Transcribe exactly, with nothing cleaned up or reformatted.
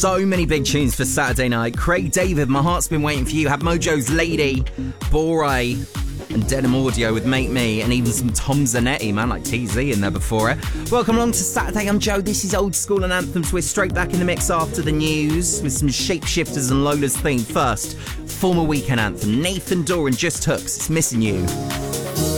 So many big tunes for Saturday night. Craig David, My Heart's Been Waiting For You. Have Mojo's Lady, Bore, and Denim Audio with Make Me, and even some Tom Zanetti, man, like T Z in there before it. Welcome along to Saturday. I'm Joe. This is Old School and Anthems. We're straight back in the mix after the news with some Shapeshifters and Lola's theme. First, former weekend anthem, Nathan Doran, Just Hooks, It's Missing You.